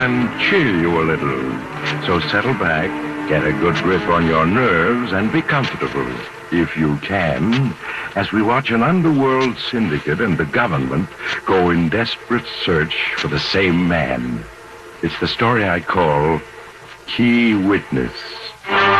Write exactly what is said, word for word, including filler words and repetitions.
and chill you a little. So settle back, get a good grip on your nerves, and be comfortable, if you can, as we watch an underworld syndicate and the government go in desperate search for the same man. It's the story I call Key Witness.